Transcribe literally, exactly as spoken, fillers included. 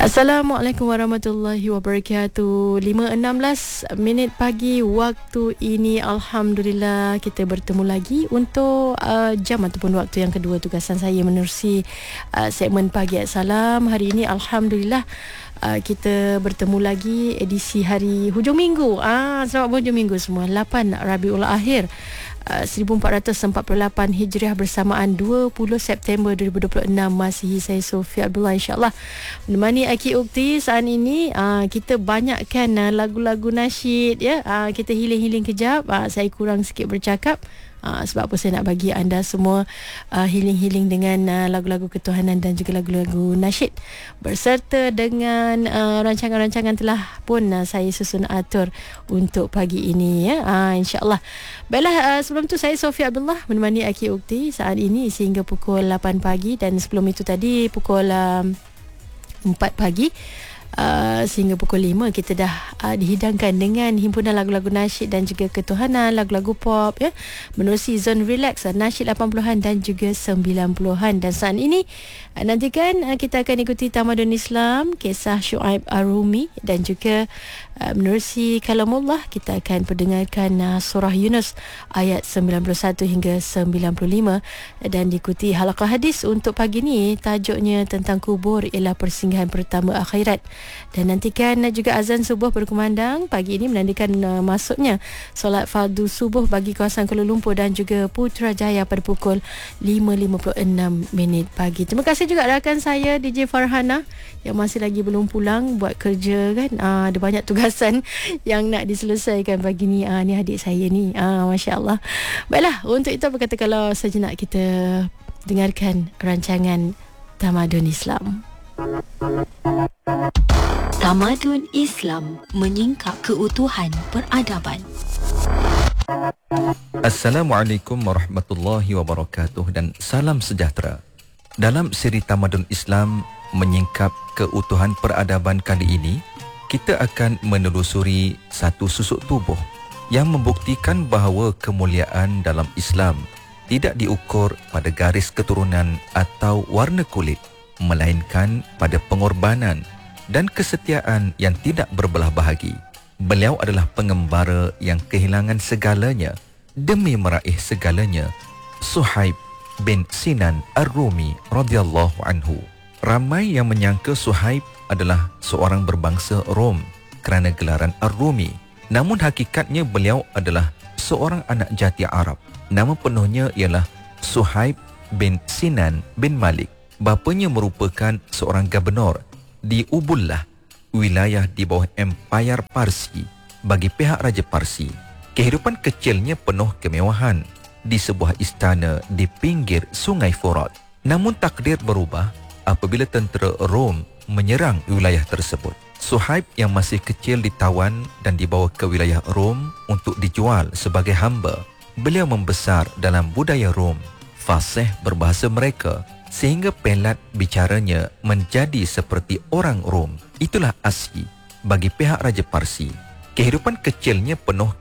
Assalamualaikum warahmatullahi wabarakatuh. lima enam belas minit pagi waktu ini. Alhamdulillah kita bertemu lagi untuk uh, jam ataupun waktu yang kedua tugasan saya menerusi uh, segmen Pagi Salam. Hari ini Alhamdulillah Uh, kita bertemu lagi edisi hari hujung minggu. Ah, selamat hujung minggu semua. lapan Rabiul Akhir uh, seribu empat ratus empat puluh lapan Hijriah bersamaan dua puluh September dua ribu dua puluh enam Masihi. Saya Sofia Abdullah insya-Allah menemani Aki Ukti saat ini. Uh, kita banyakkan uh, lagu-lagu nasyid ya. Uh, kita healing-healing kejap. Uh, saya kurang sikit bercakap. Uh, sebab apa saya nak bagi anda semua uh, healing-healing dengan uh, lagu-lagu ketuhanan dan juga lagu-lagu nasyid berserta dengan uh, rancangan-rancangan telah pun uh, saya susun atur untuk pagi ini ya. Uh, InsyaAllah. Baiklah, uh, sebelum tu saya Sofia Abdullah menemani Aki Ukti saat ini sehingga pukul lapan pagi, dan sebelum itu tadi pukul uh, empat pagi Uh, sehingga pukul lima kita dah uh, dihidangkan dengan himpunan lagu-lagu nasyid dan juga ketuhanan, lagu-lagu pop ya, menerusi zon relax uh, nasyid lapan puluhan dan juga sembilan puluhan. Dan saat ini uh, nantikan uh, kita akan ikuti Tamadun Islam, kisah Syuaib Ar-Rumi, dan juga uh, menerusi Kalamullah kita akan perdengarkan uh, surah Yunus ayat sembilan puluh satu hingga sembilan puluh lima, dan diikuti halaqah hadis untuk pagi ni. Tajuknya tentang kubur ialah persinggahan pertama akhirat. Dan nantikan juga azan subuh berkumandang pagi ini menandakan uh, masuknya solat fardu subuh bagi kawasan Kuala Lumpur dan juga Putrajaya pada pukul lima lima puluh enam minit pagi. Terima kasih juga rakan saya D J Farhana yang masih lagi belum pulang buat kerja kan. Uh, ada banyak tugasan yang nak diselesaikan pagi ni. Uh, ni adik saya ni. Uh, Masya Allah. Baiklah, untuk itu apa kata kalau sejenak kita dengarkan rancangan Tamadun Islam. Tamadun Islam menyingkap keutuhan peradaban. Assalamualaikum warahmatullahi wabarakatuh dan salam sejahtera. Dalam siri Tamadun Islam menyingkap keutuhan peradaban kali ini, kita akan menelusuri satu susuk tubuh yang membuktikan bahawa kemuliaan dalam Islam tidak diukur pada garis keturunan atau warna kulit, melainkan pada pengorbanan dan kesetiaan yang tidak berbelah bahagi. Beliau adalah pengembara yang kehilangan segalanya demi meraih segalanya, Suhaib bin Sinan Ar-Rumi radhiyallahu anhu. Ramai yang menyangka Suhaib adalah seorang berbangsa Rom kerana gelaran Ar-Rumi. Namun hakikatnya beliau adalah seorang anak jati Arab. Nama penuhnya ialah Suhaib bin Sinan bin Malik. Bapanya merupakan seorang gubernur di Ubullah, wilayah di bawah Empayar Parsi bagi pihak Raja Parsi. Kehidupan kecilnya penuh kemewahan di sebuah istana di pinggir Sungai Furat. Namun takdir berubah apabila tentera Rom menyerang wilayah tersebut. Suhaib yang masih kecil ditawan dan dibawa ke wilayah Rom untuk dijual sebagai hamba. Beliau membesar dalam budaya Rom, fasih berbahasa mereka, sehingga pelat bicaranya menjadi seperti orang Rom. Itulah asli bagi pihak Raja Parsi. Kehidupan kecilnya penuh